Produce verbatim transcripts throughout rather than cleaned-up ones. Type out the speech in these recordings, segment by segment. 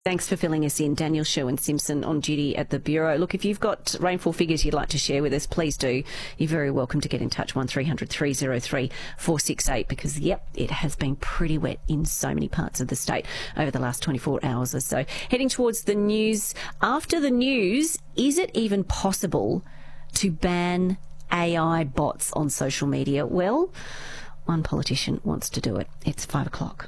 Thanks for filling us in. Daniel Sherwin-Simpson on duty at the Bureau. Look, if you've got rainfall figures you'd like to share with us, please do. You're very welcome to get in touch, one three hundred three oh three four six eight, because, yep, it has been pretty wet in so many parts of the state over the last twenty-four hours or so. Heading towards the news. After the news, is it even possible to ban A I bots on social media? Well, one politician wants to do it. It's five o'clock.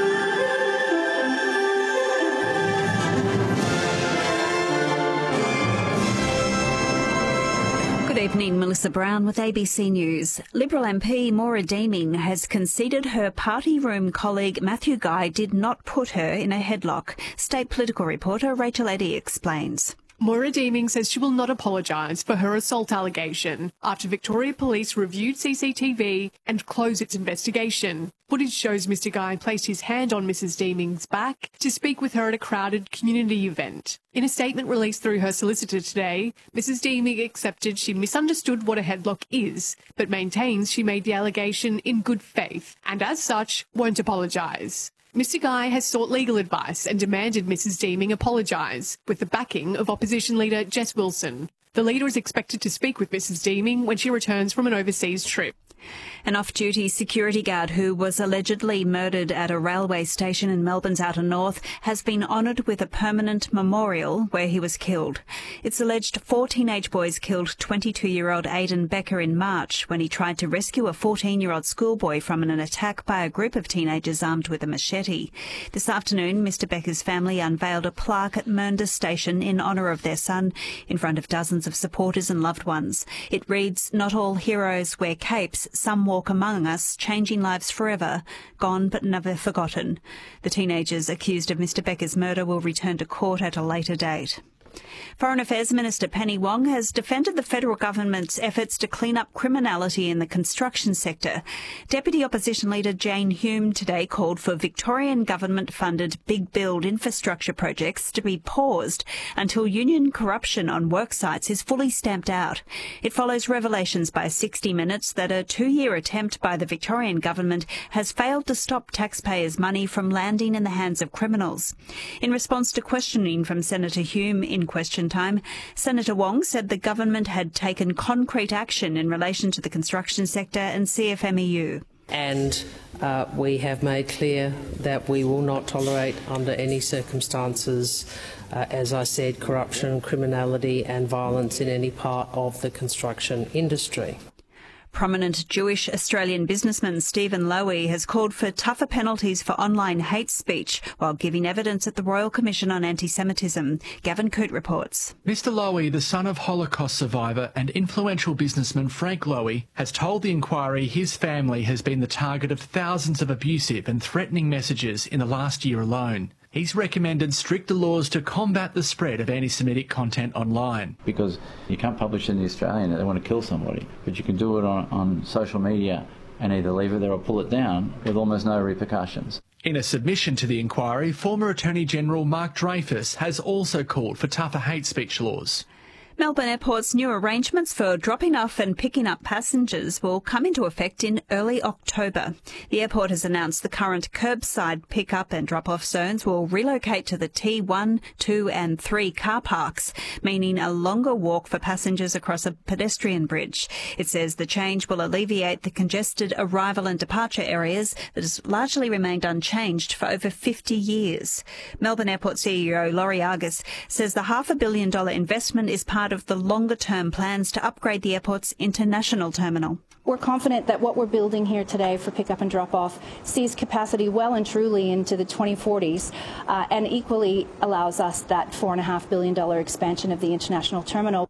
Good evening, Melissa Brown with A B C News. Liberal M P Maura Deeming has conceded her party room colleague Matthew Guy did not put her in a headlock. State political reporter Rachel Eddy explains. Maura Deeming says she will not apologise for her assault allegation after Victoria Police reviewed C C T V and closed its investigation. Footage shows Mister Guy placed his hand on Missus Deeming's back to speak with her at a crowded community event. In a statement released through her solicitor today, Missus Deeming accepted she misunderstood what a headlock is, but maintains she made the allegation in good faith and, as such, won't apologise. Mister Guy has sought legal advice and demanded Missus Deeming apologise, with the backing of opposition leader Jess Wilson. The leader is expected to speak with Missus Deeming when she returns from an overseas trip. An off-duty security guard who was allegedly murdered at a railway station in Melbourne's outer north has been honoured with a permanent memorial where he was killed. It's alleged four teenage boys killed twenty-two-year-old Aidan Becker in March when he tried to rescue a fourteen-year-old schoolboy from an attack by a group of teenagers armed with a machete. This afternoon, Mister Becker's family unveiled a plaque at Mernda Station in honour of their son in front of dozens of supporters and loved ones. It reads, "Not all heroes wear capes. Some walk among us, changing lives forever, gone but never forgotten." The teenagers accused of Mister Becker's murder will return to court at a later date. Foreign Affairs Minister Penny Wong has defended the federal government's efforts to clean up criminality in the construction sector. Deputy Opposition Leader Jane Hume today called for Victorian government-funded big build infrastructure projects to be paused until union corruption on work sites is fully stamped out. It follows revelations by sixty minutes that a two-year attempt by the Victorian government has failed to stop taxpayers' money from landing in the hands of criminals. In response to questioning from Senator Hume in question time, Senator Wong said the government had taken concrete action in relation to the construction sector and C F M E U. And uh, we have made clear that we will not tolerate under any circumstances, uh, as I said, corruption, criminality and violence in any part of the construction industry. Prominent Jewish Australian businessman Stephen Lowy has called for tougher penalties for online hate speech while giving evidence at the Royal Commission on Anti-Semitism. Gavin Coote reports. Mister Lowy, the son of Holocaust survivor and influential businessman Frank Lowy, has told the inquiry his family has been the target of thousands of abusive and threatening messages in the last year alone. He's recommended stricter laws to combat the spread of anti-Semitic content online. Because you can't publish in the Australian that they want to kill somebody, but you can do it on, on social media and either leave it there or pull it down with almost no repercussions. In a submission to the inquiry, former Attorney General Mark Dreyfus has also called for tougher hate speech laws. Melbourne Airport's new arrangements for dropping off and picking up passengers will come into effect in early October. The airport has announced the current curbside pick-up and drop-off zones will relocate to the T one, two and three car parks, meaning a longer walk for passengers across a pedestrian bridge. It says the change will alleviate the congested arrival and departure areas that has largely remained unchanged for over fifty years. Melbourne Airport C E O Laurie Argus says the half a billion dollar investment is part of the longer-term plans to upgrade the airport's international terminal. We're confident that what we're building here today for pick-up and drop-off sees capacity well and truly into the twenty forties uh, and equally allows us that four point five billion dollars expansion of the international terminal.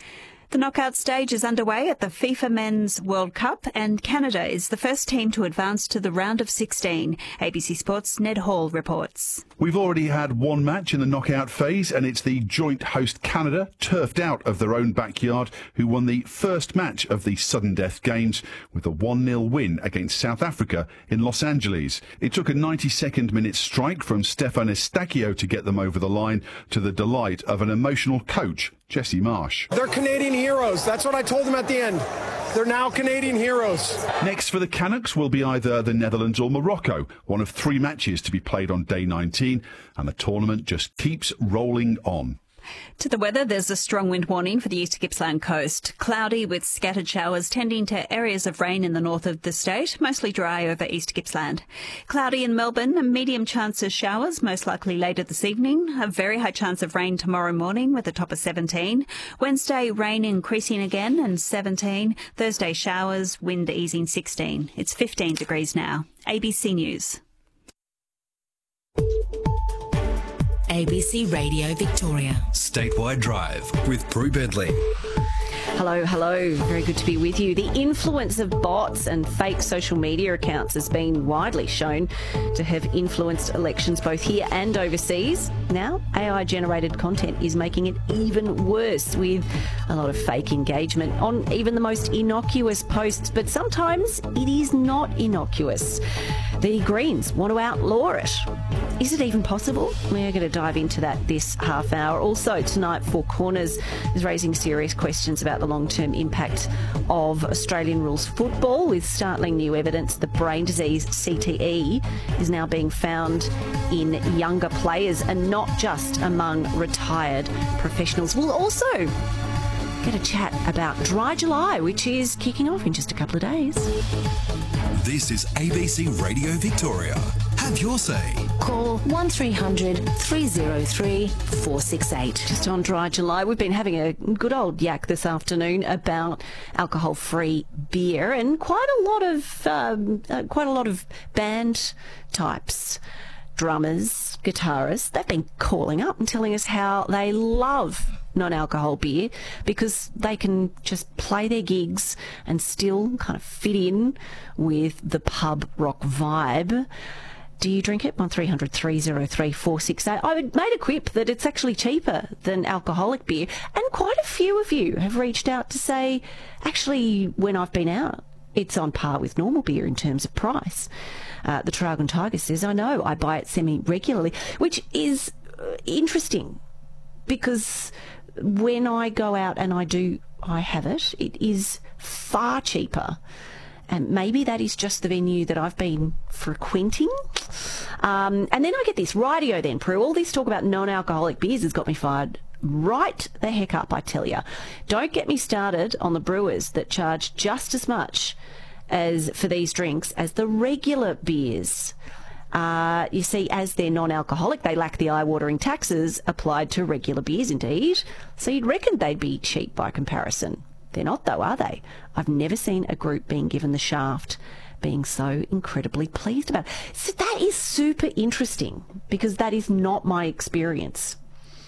The knockout stage is underway at the FIFA Men's World Cup, and Canada is the first team to advance to the round of sixteen. A B C Sports' Ned Hall reports. We've already had one match in the knockout phase, and it's the joint host Canada, turfed out of their own backyard, who won the first match of the sudden death games with a one nil win against South Africa in Los Angeles. It took a ninety-second minute strike from Stefan Estacio to get them over the line, to the delight of an emotional coach, Jesse Marsh. They're Canadian heroes. That's what I told them at the end. They're now Canadian heroes. Next for the Canucks will be either the Netherlands or Morocco, one of three matches to be played on day nineteen, and the tournament just keeps rolling on. To the weather, there's a strong wind warning for the East Gippsland coast. Cloudy with scattered showers tending to areas of rain in the north of the state, mostly dry over East Gippsland. Cloudy in Melbourne, a medium chance of showers, most likely later this evening. A very high chance of rain tomorrow morning with a top of seventeen. Wednesday, rain increasing again and seventeen. Thursday, showers, wind easing sixteen. It's fifteen degrees now. A B C News. A B C Radio Victoria. Statewide Drive with Prue Bentley. Hello, hello. Very good to be with you. The influence of bots and fake social media accounts has been widely shown to have influenced elections both here and overseas. Now, A I-generated content is making it even worse with a lot of fake engagement on even the most innocuous posts. But sometimes it is not innocuous. The Greens want to outlaw it. Is it even possible? We're going to dive into that this half hour. Also, tonight, Four Corners is raising serious questions about the long-term impact of Australian rules football with startling new evidence that brain disease, C T E, is now being found in younger players and not just among retired professionals. We'll also get a chat about Dry July, which is kicking off in just a couple of days. This is A B C Radio Victoria. Have your say. Call one three hundred three oh three four six eight. Just on Dry July, we've been having a good old yak this afternoon about alcohol-free beer, and quite a lot of um, uh, quite a lot of band types, drummers, guitarists. They've been calling up and telling us how they love non-alcohol beer because they can just play their gigs and still kind of fit in with the pub rock vibe. Do you drink it? one three hundred three oh three four six eight. I made a quip that it's actually cheaper than alcoholic beer, and quite a few of you have reached out to say, actually, when I've been out, it's on par with normal beer in terms of price. Uh, the Traralgon Tiger says, I know, I buy it semi-regularly, which is uh, interesting because when I go out and I do, I have it, it is far cheaper. And maybe that is just the venue that I've been frequenting. Um, and then I get this, rightio then, Prue, all this talk about non-alcoholic beers has got me fired right the heck up, I tell you. Don't get me started on the brewers that charge just as much as for these drinks as the regular beers. Uh, you see, as they're non-alcoholic, they lack the eye-watering taxes applied to regular beers, indeed. So you'd reckon they'd be cheap by comparison. They're not, though, are they? I've never seen a group being given the shaft being so incredibly pleased about it. So that is super interesting because that is not my experience.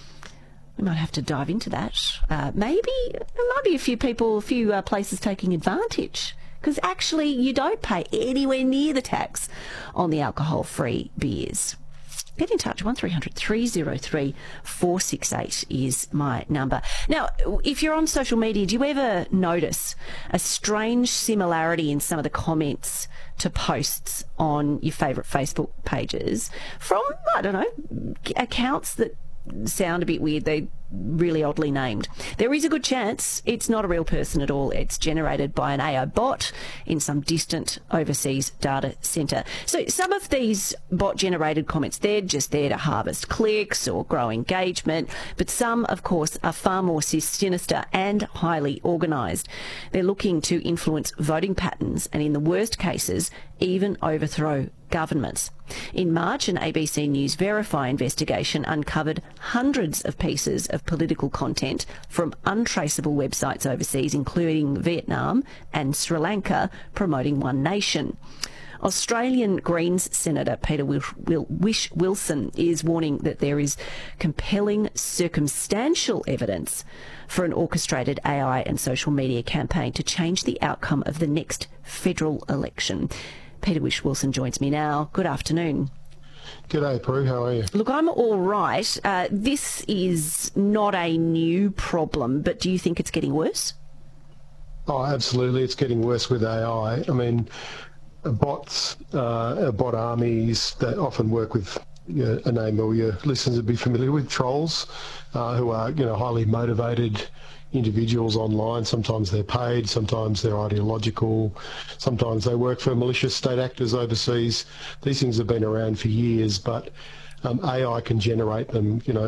We might have to dive into that. Uh, maybe there might be a few people, a few uh, places taking advantage because actually you don't pay anywhere near the tax on the alcohol-free beers. Get in touch. one three hundred three oh three four six eight is my number. Now, if you're on social media, do you ever notice a strange similarity in some of the comments to posts on your favourite Facebook pages from, I don't know, accounts that sound a bit weird? They're really oddly named. There is a good chance it's not a real person at all. It's generated by an A I bot in some distant overseas data centre. So some of these bot-generated comments, they're just there to harvest clicks or grow engagement, but some, of course, are far more sinister and highly organised. They're looking to influence voting patterns and, in the worst cases, even overthrow governments. In March, an A B C News Verify investigation uncovered hundreds of pieces of political content from untraceable websites overseas, including Vietnam and Sri Lanka, promoting one nation. Australian Greens Senator Peter Wish Wilson is warning that there is compelling circumstantial evidence for an orchestrated A I and social media campaign to change the outcome of the next federal election. Peter Wish Wilson joins me now. Good afternoon. G'day, Prue. How are you? Look, I'm all right. Uh, this is not a new problem, but do you think it's getting worse? Oh, absolutely. It's getting worse with A I. I mean, bots, uh, bot armies that often work with, you know, a name all your listeners would be familiar with, trolls, uh, who are, you know, highly motivated individuals online. Sometimes they're paid, sometimes they're ideological, sometimes they work for malicious state actors overseas. These things have been around for years, but um, A I can generate them, you know,